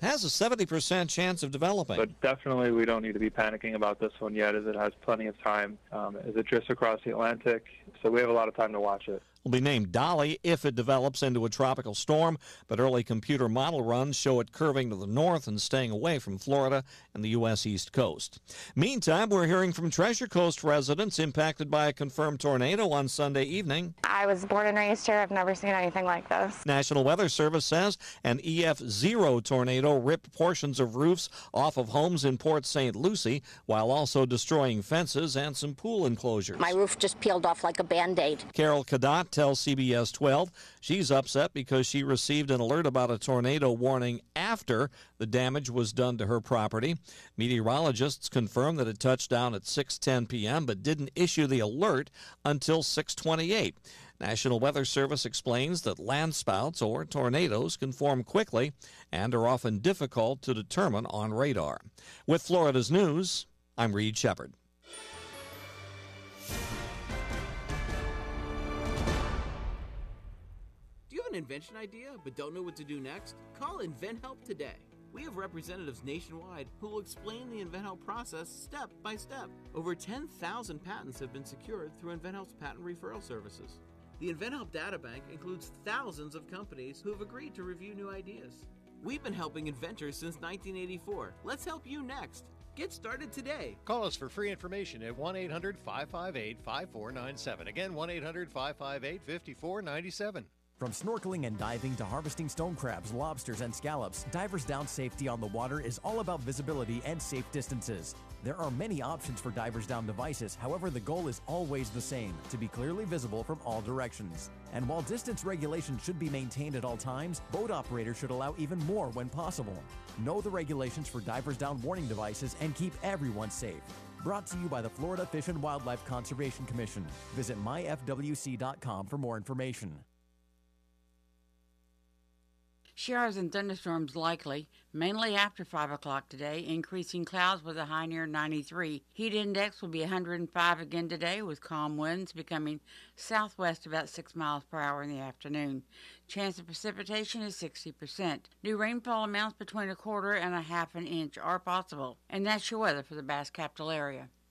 has a 70% chance of developing. But definitely we don't need to be panicking about this one yet, as it has plenty of time as it drifts across the Atlantic. So we have a lot of time to watch it. Will be named Dolly if it develops into a tropical storm, but early computer model runs show it curving to the north and staying away from Florida and the U.S. East Coast. Meantime, we're hearing from Treasure Coast residents impacted by a confirmed tornado on Sunday evening. I was born and raised here. I've never seen anything like this. National Weather Service says an EF0 tornado ripped portions of roofs off of homes in Port St. Lucie while also destroying fences and some pool enclosures. My roof just peeled off like a Band-Aid. Carol Cadot tells CBS 12 she's upset because she received an alert about a tornado warning after the damage was done to her property. Meteorologists confirmed that it touched down at 6:10 p.m. but didn't issue the alert until 6:28. National Weather Service explains that landspouts or tornadoes can form quickly and are often difficult to determine on radar. With Florida's news, I'm Reed Shepard. Do you have an invention idea but don't know what to do next? Call InventHelp today. We have representatives nationwide who will explain the InventHelp process step by step. Over 10,000 patents have been secured through InventHelp's patent referral services. The InventHelp Databank includes thousands of companies who have agreed to review new ideas. We've been helping inventors since 1984. Let's help you next. Get started today. Call us for free information at 1-800-558-5497. Again, 1-800-558-5497. From snorkeling and diving to harvesting stone crabs, lobsters, and scallops, Divers Down safety on the water is all about visibility and safe distances. There are many options for Divers Down devices, however, the goal is always the same, to be clearly visible from all directions. And while distance regulations should be maintained at all times, boat operators should allow even more when possible. Know the regulations for Divers Down warning devices and keep everyone safe. Brought to you by the Florida Fish and Wildlife Conservation Commission. Visit myfwc.com for more information. Showers and thunderstorms likely, mainly after 5 o'clock today, increasing clouds with a high near 93. Heat index will be 105 again today with calm winds becoming southwest about 6 miles per hour in the afternoon. Chance of precipitation is 60%. New rainfall amounts between 1/4 and 1/2 inch are possible. And that's your weather for the Bass Capital area.